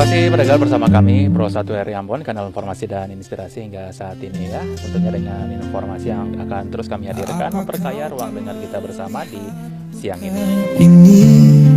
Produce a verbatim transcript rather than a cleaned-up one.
Masih berdagang bersama kami Pro satu R I Ambon, kanal informasi dan inspirasi hingga saat ini ya. Tentunya dengan informasi yang akan terus kami hadirkan memperkaya ruang dengar kita bersama di siang ini.